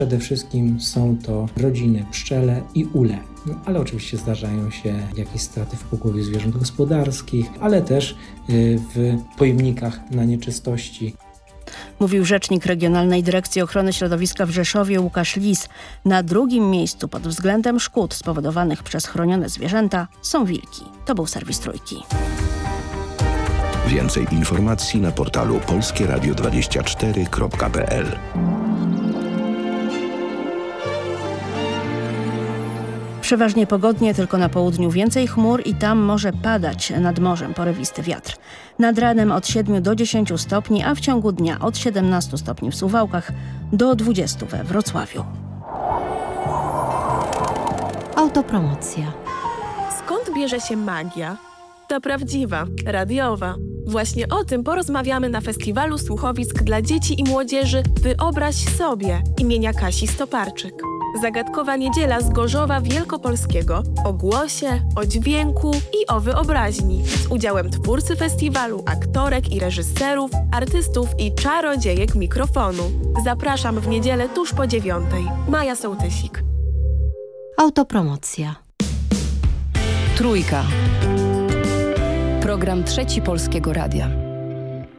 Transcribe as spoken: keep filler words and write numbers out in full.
Przede wszystkim są to rodziny pszczele i ule, no, ale oczywiście zdarzają się jakieś straty w pogłowiu zwierząt gospodarskich, ale też w pojemnikach na nieczystości. Mówił rzecznik Regionalnej Dyrekcji Ochrony Środowiska w Rzeszowie Łukasz Lis. Na drugim miejscu pod względem szkód spowodowanych przez chronione zwierzęta są wilki. To był serwis Trójki. Więcej informacji na portalu polskie radio dwadzieścia cztery kropka p l. Przeważnie pogodnie, tylko na południu więcej chmur i tam może padać nad morzem porywisty wiatr. Nad ranem od siedmiu do dziesięciu stopni, a w ciągu dnia od siedemnastu stopni w Suwałkach do dwudziestu we Wrocławiu. Autopromocja. Skąd bierze się magia? Ta prawdziwa, radiowa. Właśnie o tym porozmawiamy na Festiwalu Słuchowisk dla Dzieci i Młodzieży Wyobraź sobie imienia Kasi Stoparczyk. Zagadkowa niedziela z Gorzowa Wielkopolskiego o głosie, o dźwięku i o wyobraźni. Z udziałem twórcy festiwalu, aktorek i reżyserów, artystów i czarodziejek mikrofonu. Zapraszam w niedzielę tuż po dziewiątej. Maja Sołtysik. Autopromocja. Trójka. Program Trzeci Polskiego Radia.